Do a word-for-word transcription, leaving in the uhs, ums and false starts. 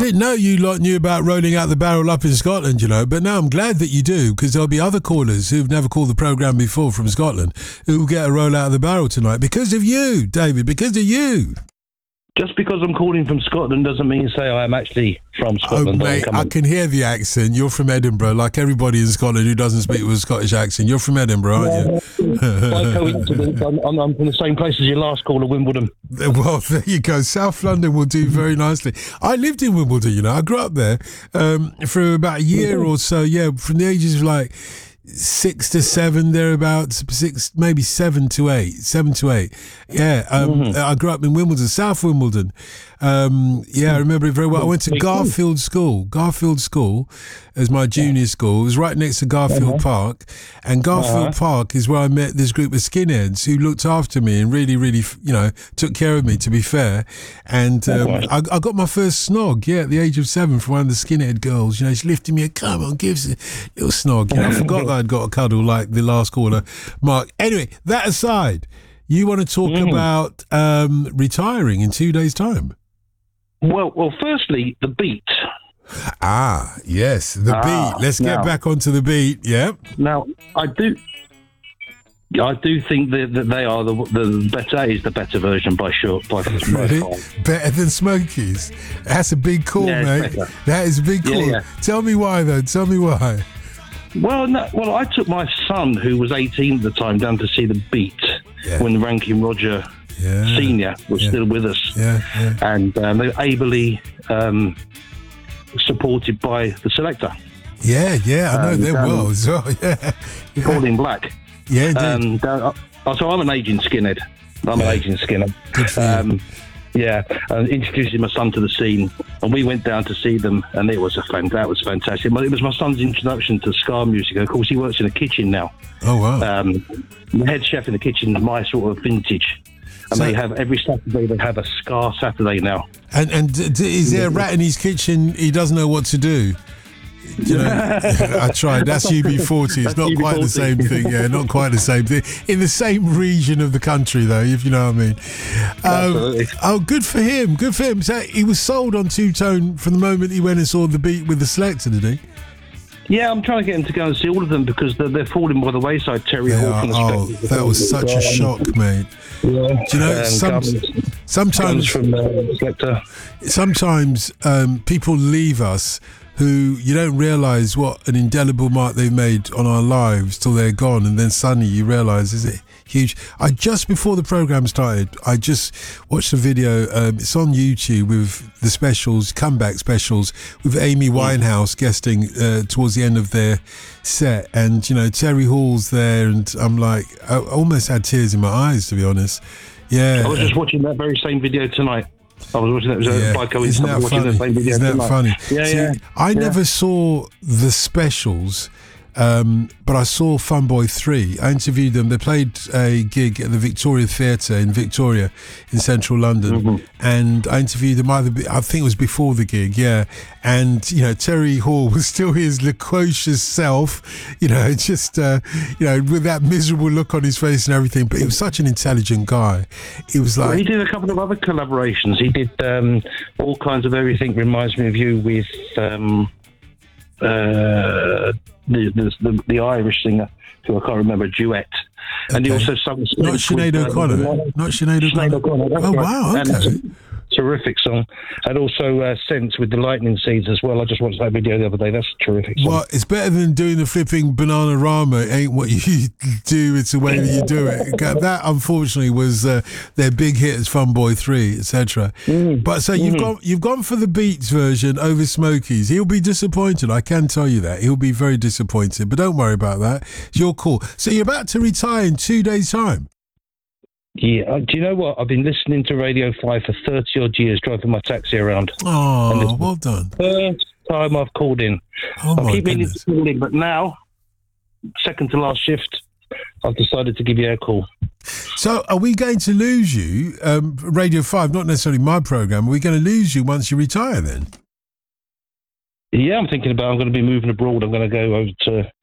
didn't know you lot knew about rolling out the barrel up in Scotland, you know, but now I'm glad that you do, because there'll be other callers who've never called the programme before from Scotland who will get a roll out of the barrel tonight because of you, David, because of you. Just because I'm calling from Scotland doesn't mean to say I am actually from Scotland. Oh, mate, I can hear the accent. You're from Edinburgh, like everybody in Scotland who doesn't speak with a Scottish accent. You're from Edinburgh, aren't you? By coincidence, I'm, I'm, I'm from the same place as your last caller, Wimbledon. Well, there you go. South London will do very nicely. I lived in Wimbledon, you know. I grew up there um, for about a year or so, yeah, from the ages of like six to seven, thereabouts, six, maybe seven to eight, seven to eight. Yeah, um, mm-hmm. I grew up in Wimbledon, South Wimbledon. Um, yeah, I remember it very well. I went to Garfield School. Garfield School as my junior school. It was right next to Garfield uh-huh. Park. And Garfield uh-huh. Park is where I met this group of skinheads who looked after me and really, really, you know, took care of me, to be fair. And um, uh-huh. I, I got my first snog, yeah, at the age of seven from one of the skinhead girls. You know, she lifted me, come on, give us a little snog. You know, I forgot that I'd got a cuddle like the last caller, Mark. Anyway, that aside, you want to talk mm. about um, retiring in two days' time? Well, well. Firstly, the beat. Ah, yes, the ah, beat. Let's get now, back onto the beat. Yep. Now, I do, I do think that, that they are the the better is the better version by sure. By, really? by better than Smokies. That's a big call, yeah, mate. Better. That is a big call. Yeah, yeah. Tell me why, though. Tell me why. Well, no, well, I took my son, who was eighteen at the time, down to see the beat yeah. when Rankin Roger. Yeah, Senior was yeah. still with us, yeah, yeah. and um, they were ably um, supported by the selector. Yeah, yeah, I know um, them um, well as well. Yeah, yeah. Pauline Black. Yeah, indeed. And uh, so I'm an aging skinhead. I'm yeah. an aging skinhead. Good for um, you. Yeah, and introducing my son to the scene, and we went down to see them, and it was a fan. That was fantastic. It was my son's introduction to ska music. Of course, he works in a kitchen now. Oh wow! Um, the head chef in the kitchen is my sort of vintage. And so, they have every Saturday. They have a ska Saturday now. And and d- d- is there a rat in his kitchen? He doesn't know what to do. You know, I tried. That's U B forty. It's not quite the same thing. Yeah, not quite the same thing. In the same region of the country, though, if you know what I mean. Um, oh, good for him. Good for him. So he was sold on Two Tone from the moment he went and saw the beat with the selector, did he? Yeah, I'm trying to get him to go and see all of them because they're, they're falling by the wayside. Terry Hawk and the Oh, that was such a shock, mate. Yeah. Do you know, some, comes, sometimes comes from uh, sometimes um, people leave us who you don't realise what an indelible mark they've made on our lives till they're gone, and then suddenly you realise, is it huge? I just before the programme started, I just watched a video. Um, it's on YouTube with the specials, comeback specials, with Amy Winehouse guesting uh, towards the end of their set, and you know Terry Hall's there, and I'm like, I almost had tears in my eyes, to be honest. Yeah, I was just watching that very same video tonight. I was watching that. Was yeah. by coincidence. Isn't that watching funny? That same video Isn't that tonight. funny? Yeah, See, yeah. I yeah. never saw the specials, um, but I saw Funboy three. I interviewed them. They played a gig at the Victoria Theatre in Victoria, in central London, mm-hmm. and I interviewed them either. I think it was before the gig, yeah. And you know, Terry Hall was still his loquacious self, you know, just uh, you know, with that miserable look on his face and everything. But he was such an intelligent guy. He was like well, he did a couple of other collaborations. He did um, all kinds of everything. Reminds me of you with. Um, uh, The, the the Irish singer, who I can't remember, a duet, and okay. he also sung. Not Sinead with, O'Connor. Uh, Not Sinead O'Connor. O'Connor. Oh wow! Okay. And terrific song, and also uh, Sense with the Lightning Seeds as well. I just watched that video the other day. That's a terrific song. Well, it's better than doing the flipping Bananarama. It ain't what you do; it's the way that you do it. That, unfortunately, was uh, their big hit as Funboy three, et cetera. Mm. But so you've mm. gone, you've gone for the Beats version over Smokies. He'll be disappointed. I can tell you that he'll be very disappointed. But don't worry about that. It's your call. So you're about to retire in two days' time. Yeah, uh, do you know what? I've been listening to Radio five for thirty odd years, driving my taxi around. Oh, well done. First time I've called in. Oh, I my keep meaning goodness. to call in, but now, second to last shift, I've decided to give you a call. So are we going to lose you, um, Radio five, not necessarily my programme, are we going to lose you once you retire then? Yeah, I'm thinking about I'm going to be moving abroad. I'm going to go over to